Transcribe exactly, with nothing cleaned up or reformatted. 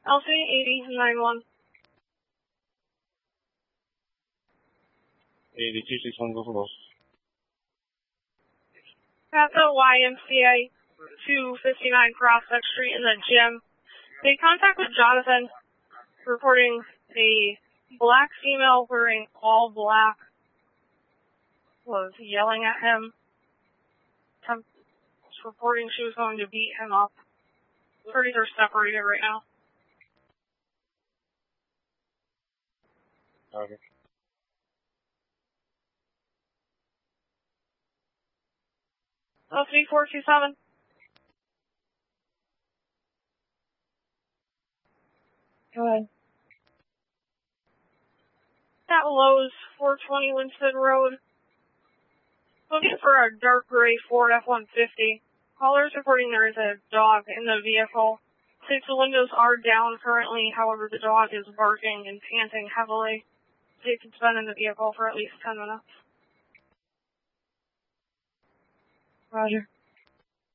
L C eighty nine one. eighty two six one, go for both. At the Y M C A two fifty-nine Prospect Street in the gym, they contacted Jonathan reporting a black female wearing all black was yelling at him, reporting she was going to beat him up. Parties are separated right now. Okay. L three four two seven. Go ahead. At Lowe's, four twenty Winston Road. Looking for a dark gray Ford F one fifty. Callers reporting there is a dog in the vehicle. Six windows are down currently, however the dog is barking and panting heavily. It's been in the vehicle for at least ten minutes. Roger.